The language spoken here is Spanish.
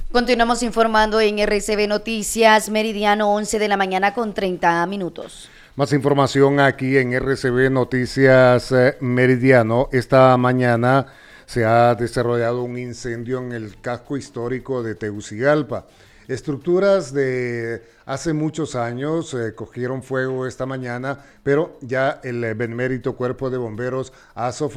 Continuamos informando en RCB Noticias, meridiano 11 de la mañana con 30 minutos. Más información aquí en RCB Noticias Meridiano. Esta mañana se ha desarrollado un incendio en el casco histórico de Tegucigalpa. Estructuras de hace muchos años cogieron fuego esta mañana, pero ya el benemérito Cuerpo de Bomberos ha sofocado